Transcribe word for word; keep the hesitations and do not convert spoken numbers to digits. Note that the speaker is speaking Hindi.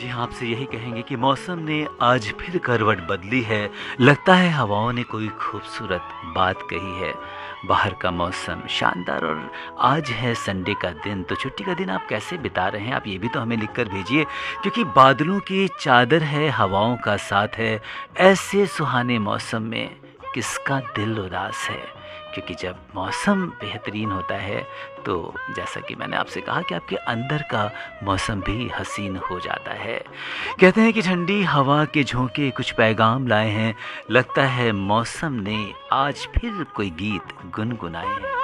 जी हाँ, आपसे यही कहेंगे कि मौसम ने आज फिर करवट बदली है। लगता है हवाओं ने कोई खूबसूरत बात कही है। बाहर का मौसम शानदार और आज है संडे का दिन, तो छुट्टी का दिन आप कैसे बिता रहे हैं? आप ये भी तो हमें लिख कर भेजिए, क्योंकि बादलों की चादर है, हवाओं का साथ है। ऐसे सुहाने मौसम में किसका दिल उदास है? क्योंकि जब मौसम बेहतरीन होता है तो जैसा कि मैंने आपसे कहा कि आपके अंदर का मौसम भी हसीन हो जाता है। कहते हैं कि ठंडी हवा के झोंके कुछ पैगाम लाए हैं। लगता है मौसम ने आज फिर कोई गीत गुनगुनाए हैं।